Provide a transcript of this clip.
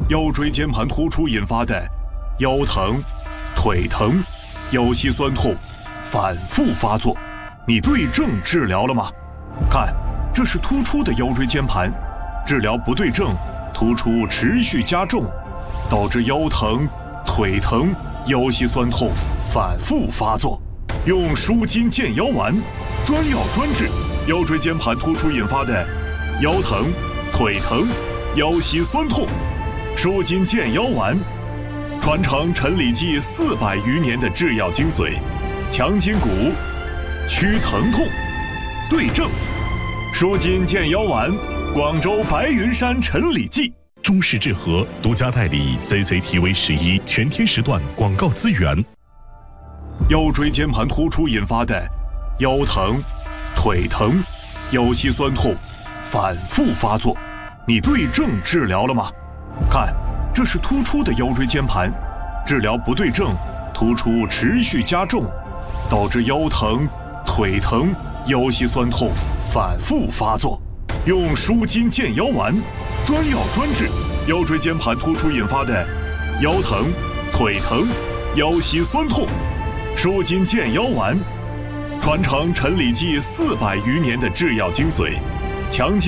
腰椎间盘突出引发的腰疼、腿疼、腰膝酸痛反复发作，你对症治疗了吗？看，这是突出的腰椎间盘，治疗不对症，突出持续加重，导致腰疼、腿疼、腰膝酸痛反复发作。用舒筋健腰丸，专药专治腰椎间盘突出引发的腰疼、腿疼、腰膝酸痛。舒筋健腰丸，传承陈李济400余年的制药精髓，强筋骨，祛疼痛，对症。舒筋健腰丸，广州白云山陈李济。 中式治和独家代理 CCTV11全天时段广告资源。 腰椎间盘突出引发的腰疼、腿疼、腰膝酸痛反复发作，你对症治疗了吗？看，这是突出的腰椎间盘，治疗不对症，突出持续加重，导致腰疼、腿疼、腰膝酸痛反复发作。用舒筋健腰丸，专药专治腰椎间盘突出引发的腰疼、腿疼、腰膝酸痛。舒筋健腰丸，传承陈李济400余年的制药精髓，强筋